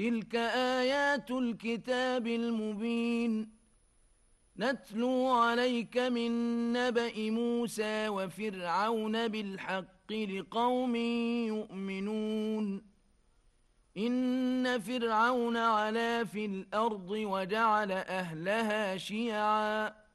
تلك آيات الكتاب المبين نتلو عليك من نبأ موسى وفرعون بالحق لقوم يؤمنون إن فرعون علا في الأرض وجعل أهلها شيعا